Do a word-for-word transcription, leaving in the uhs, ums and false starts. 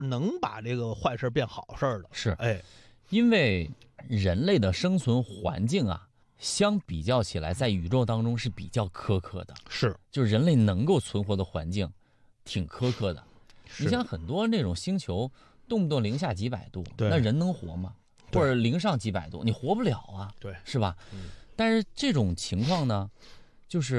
能把这个坏事变好事的。 是， 哎， 因为人类的生存环境啊，相比较起来，在宇宙当中是比较苛刻的。 是， 就是人类能够存活的环境，挺苛刻的。 是你像很多那种星球，动不动零下几百度， 对那人能活吗？或者零上几百度，你活不了啊， 对， 是吧？ 嗯。 但是这种情况呢，就是